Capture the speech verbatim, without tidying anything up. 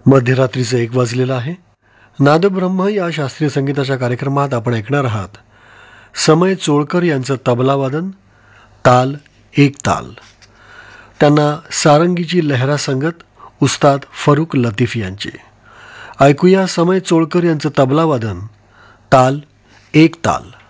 मध्यरात्रीचं एक वाजलेलं आहे. नादब्रह्म या शास्त्रीय संगीताच्या कार्यक्रमात आपण ऐकणार आहात समय चोळकर यांचं तबलावादन, ताल एक ताल. त्यांना सारंगीची लहरा संगत उस्ताद फरूक लतीफ यांची. ऐकूया समय चोळकर यांचं तबलावादन, ताल एक ताल.